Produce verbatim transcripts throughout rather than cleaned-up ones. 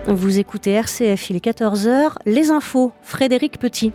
Vous écoutez R C F, il est quatorze heures, les infos, Frédéric Petit.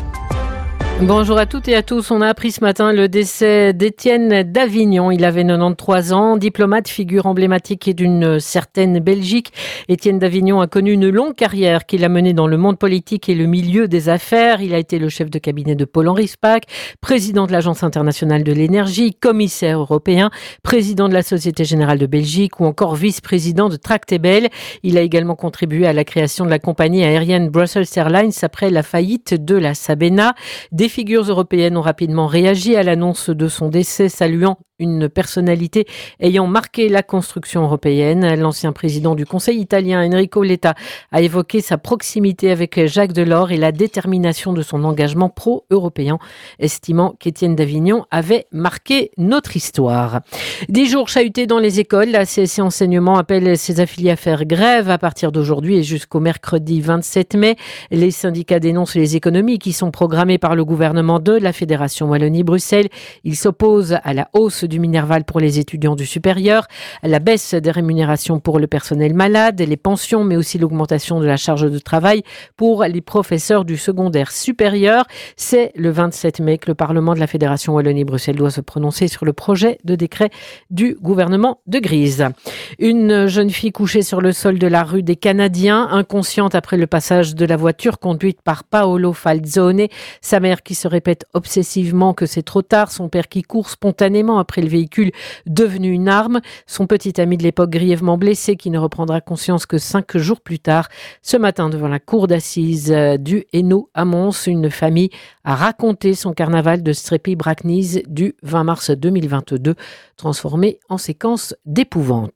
Bonjour à toutes et à tous. On a appris ce matin le décès d'Étienne d'Avignon. Il avait quatre-vingt-treize ans, diplomate, figure emblématique d'une certaine Belgique. Étienne d'Avignon a connu une longue carrière qu'il a menée dans le monde politique et le milieu des affaires. Il a été le chef de cabinet de Paul-Henri Spaak, président de l'Agence internationale de l'énergie, commissaire européen, président de la Société générale de Belgique ou encore vice-président de Tractebel. Il a également contribué à la création de la compagnie aérienne Brussels Airlines après la faillite de la Sabena. Des figures européennes ont rapidement réagi à l'annonce de son décès, saluant une personnalité ayant marqué la construction européenne. L'ancien président du Conseil italien, Enrico Letta, a évoqué sa proximité avec Jacques Delors et la détermination de son engagement pro-européen, estimant qu'Étienne d'Avignon avait marqué notre histoire. Dix jours chahutés dans les écoles, la C S C Enseignement appelle ses affiliés à faire grève à partir d'aujourd'hui et jusqu'au mercredi vingt-sept mai. Les syndicats dénoncent les économies qui sont programmées par le gouvernement de la Fédération Wallonie-Bruxelles. Ils s'opposent à la hausse du Minerval pour les étudiants du supérieur, la baisse des rémunérations pour le personnel malade, les pensions, mais aussi l'augmentation de la charge de travail pour les professeurs du secondaire supérieur. C'est le vingt-sept mai que le Parlement de la Fédération Wallonie-Bruxelles doit se prononcer sur le projet de décret du gouvernement de Grise. Une jeune fille couchée sur le sol de la rue des Canadiens, inconsciente après le passage de la voiture conduite par Paolo Falzone. Sa mère qui se répète obsessivement que c'est trop tard, son père qui court spontanément après le véhicule devenu une arme, son petit ami de l'époque grièvement blessé qui ne reprendra conscience que cinq jours plus tard. Ce matin, devant la cour d'assises du Hainaut à Mons, une famille a raconté son carnaval de Strépy-Bracknise du vingt mars deux mille vingt-deux, transformé en séquence d'épouvante.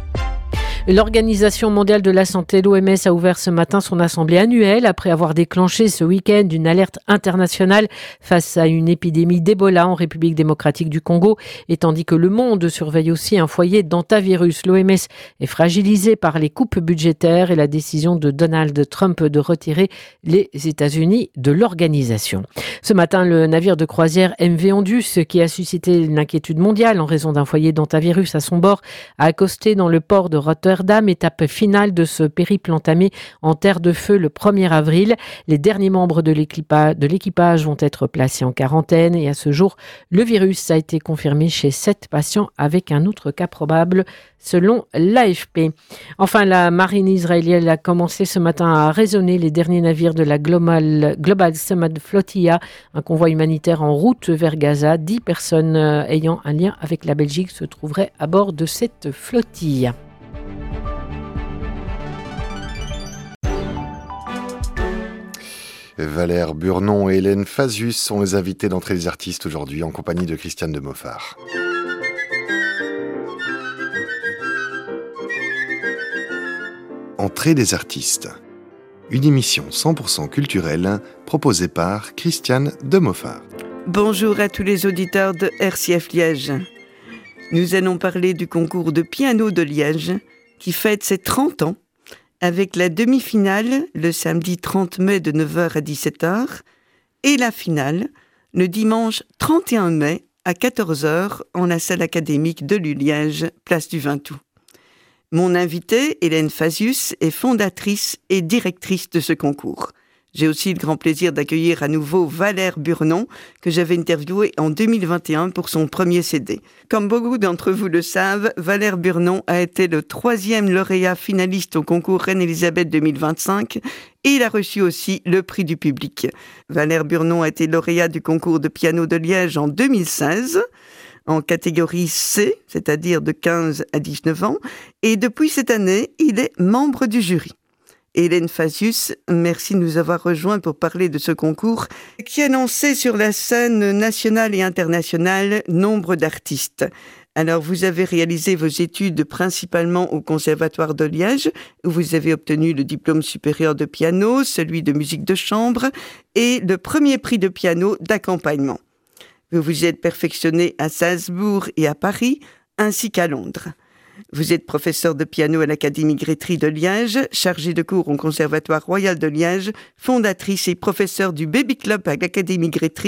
L'Organisation mondiale de la santé, l'O M S, a ouvert ce matin son assemblée annuelle après avoir déclenché ce week-end une alerte internationale face à une épidémie d'Ebola en République démocratique du Congo. Et tandis que le monde surveille aussi un foyer d'hantavirus, l'O M S est fragilisé par les coupes budgétaires et la décision de Donald Trump de retirer les États-Unis de l'organisation. Ce matin, le navire de croisière M V Ondus, qui a suscité une inquiétude mondiale en raison d'un foyer d'hantavirus à son bord, a accosté dans le port de Rotterdam. Étape finale de ce périple entamé en terre de feu le premier avril. Les derniers membres de l'équipage, de l'équipage vont être placés en quarantaine et à ce jour, le virus a été confirmé chez sept patients avec un autre cas probable selon l'A F P. Enfin, la marine israélienne a commencé ce matin à raisonner les derniers navires de la Global, Global Summit Flotilla, un convoi humanitaire en route vers Gaza. Dix personnes ayant un lien avec la Belgique se trouveraient à bord de cette flottille. Valère Burnon et Hélène Fazius sont les invités d'Entrée des artistes aujourd'hui en compagnie de Christiane de Moffard. Entrée des artistes, une émission cent pour cent culturelle proposée par Christiane de Moffard. Bonjour à tous les auditeurs de R C F Liège. Nous allons parler du concours de piano de Liège qui fête ses trente ans, avec la demi-finale le samedi trente mai de neuf heures à dix-sept heures et la finale le dimanche trente et un mai à quatorze heures en la salle académique de l'U Liège, place du vingt août. Mon invitée, Hélène Fazius, est fondatrice et directrice de ce concours. J'ai aussi le grand plaisir d'accueillir à nouveau Valère Burnon, que j'avais interviewé en deux mille vingt et un pour son premier C D. Comme beaucoup d'entre vous le savent, Valère Burnon a été le troisième lauréat finaliste au concours Reine-Élisabeth deux mille vingt-cinq et il a reçu aussi le prix du public. Valère Burnon a été lauréat du concours de piano de Liège en deux mille seize, en catégorie C, c'est-à-dire de quinze à dix-neuf ans, et depuis cette année, il est membre du jury. Hélène Fazius, merci de nous avoir rejoints pour parler de ce concours qui a lancé sur la scène nationale et internationale nombre d'artistes. Alors, vous avez réalisé vos études principalement au Conservatoire de Liège, où vous avez obtenu le diplôme supérieur de piano, celui de musique de chambre et le premier prix de piano d'accompagnement. Vous vous êtes perfectionné à Salzbourg et à Paris, ainsi qu'à Londres. Vous êtes professeur de piano à l'Académie Grétry de Liège, chargé de cours au Conservatoire Royal de Liège, fondatrice et professeur du Baby Club à l'Académie Grétry,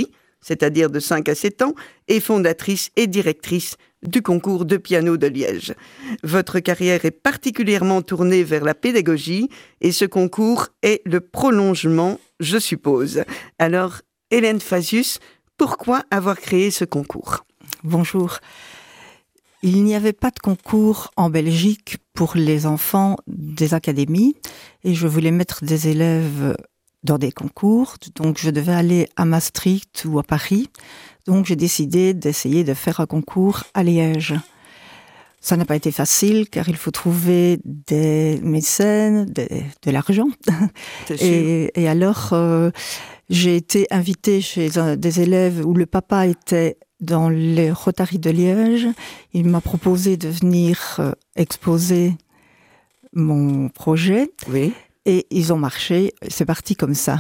c'est-à-dire de cinq à sept ans, et fondatrice et directrice du concours de piano de Liège. Votre carrière est particulièrement tournée vers la pédagogie et ce concours est le prolongement, je suppose. Alors, Hélène Fazius, pourquoi avoir créé ce concours ? Bonjour. Il n'y avait pas de concours en Belgique pour les enfants des académies et je voulais mettre des élèves dans des concours, donc je devais aller à Maastricht ou à Paris. Donc j'ai décidé d'essayer de faire un concours à Liège. Ça n'a pas été facile car il faut trouver des mécènes, des, de l'argent. Et, et alors euh, j'ai été invitée chez un, des élèves où le papa était dans les Rotary de Liège. Il m'a proposé de venir euh, exposer mon projet. Oui. Et ils ont marché, c'est parti comme ça.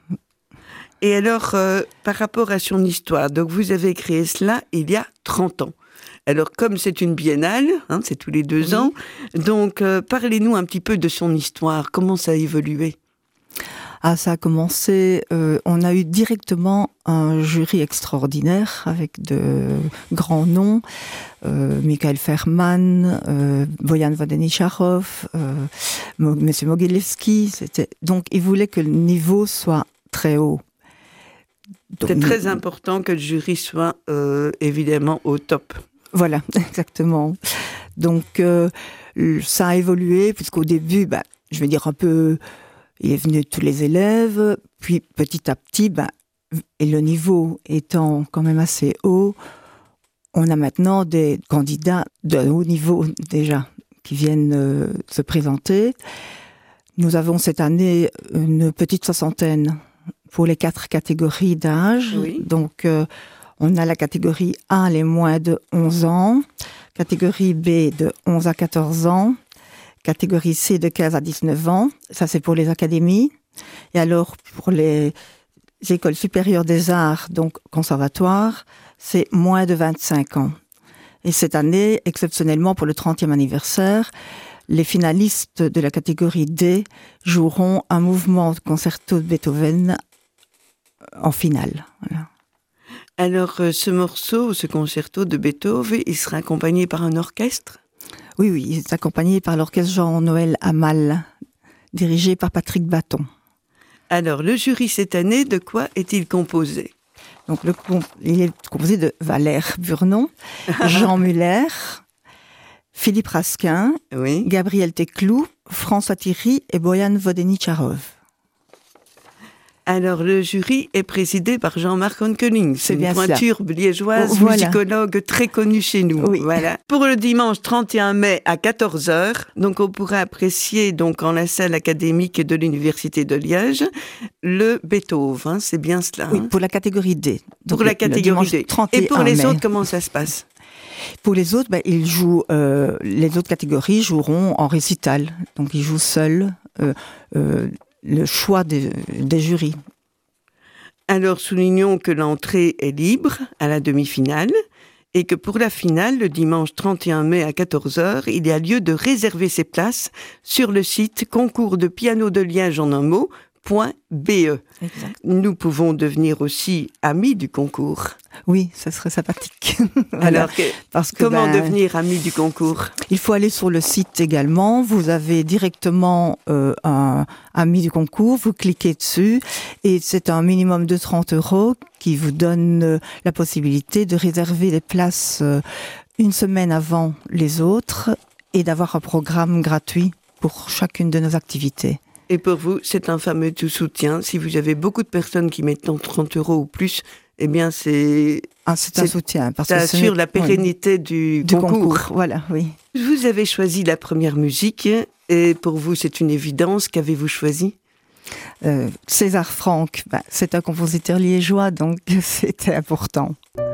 Et alors, euh, par rapport à son histoire, donc vous avez créé cela il y a trente ans. Alors, comme c'est une biennale, hein, c'est tous les deux oui. ans, donc euh, parlez-nous un petit peu de son histoire, comment ça a évolué ? Ah, ça a commencé, euh, on a eu directement un jury extraordinaire avec de grands noms, euh, Michael Ferman, euh, Boyan Vodenicharov, euh, M. Mogilevski, c'était... donc ils voulaient que le niveau soit très haut. Donc, c'est très important que le jury soit euh, évidemment au top. Voilà, exactement. Donc euh, ça a évolué, puisqu'au début, bah, je vais dire un peu... Il est venu tous les élèves, puis petit à petit, ben, et le niveau étant quand même assez haut, on a maintenant des candidats de haut niveau déjà qui viennent euh, se présenter. Nous avons cette année une petite soixantaine pour les quatre catégories d'âge. Oui. Donc, euh, on a la catégorie A, les moins de onze ans, catégorie B de onze à quatorze ans, catégorie C de quinze à dix-neuf ans, ça c'est pour les académies. Et alors pour les écoles supérieures des arts, donc conservatoires, c'est moins de vingt-cinq ans. Et cette année, exceptionnellement pour le trentième anniversaire, les finalistes de la catégorie D joueront un mouvement de concerto de Beethoven en finale. Voilà. Alors ce morceau, ce concerto de Beethoven, il sera accompagné par un orchestre ? Oui, oui, il est accompagné par l'orchestre Jean-Noël Hamal, dirigé par Patrick Batton. Alors, le jury cette année, de quoi est-il composé ? Donc, le, il est composé de Valère Burnon, Jean Muller, Philippe Raskin, oui. Gabriel Teclou, François Thierry et Boyan Vodenicharov. Alors, le jury est présidé par Jean-Marc Onkeling. C'est, c'est une pointure cela. liégeoise, oh, voilà. musicologue très connue chez nous. Oui. Voilà. Pour le dimanche trente et un mai à quatorze heures, donc on pourra apprécier donc en la salle académique de l'Université de Liège le Beethoven, hein, c'est bien cela. Oui, hein. pour la catégorie D. Donc pour la catégorie D. Et pour les mai. autres, comment ça se passe ? Pour les autres, ben, ils jouent. Euh, les autres catégories joueront en récital. Donc ils jouent seuls. Euh, euh, le choix des, des jurys. Alors, soulignons que l'entrée est libre à la demi-finale et que pour la finale, le dimanche trente et un mai à quatorze heures, il y a lieu de réserver ses places sur le site concours de piano de Liège en un mot, .be. Exact. Nous pouvons devenir aussi amis du concours. Oui, ça serait sympathique. voilà. Alors, que, Parce que, comment ben, devenir ami du concours ? Il faut aller sur le site également. Vous avez directement euh, un ami du concours. Vous cliquez dessus et c'est un minimum de trente euros qui vous donne euh, la possibilité de réserver les places euh, une semaine avant les autres et d'avoir un programme gratuit pour chacune de nos activités. Et pour vous, c'est un fameux tout soutien. Si vous avez beaucoup de personnes qui mettent trente euros ou plus, eh bien, c'est... Ah, c'est, c'est un soutien. Parce ça que assure la pérennité oui. du, du concours. concours. Voilà, oui. Vous avez choisi la première musique. Et pour vous, c'est une évidence. Qu'avez-vous choisi ? euh, César Franck, bah, c'est un compositeur liégeois, donc c'était important.